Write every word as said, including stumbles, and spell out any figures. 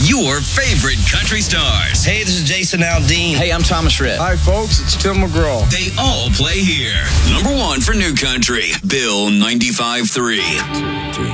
your favorite country stars. Hey, this is Jason Aldean. Hey, I'm Thomas Rhett. Hi, folks. It's Tim McGraw. They all play here. Number one for New Country, Bill ninety-five three.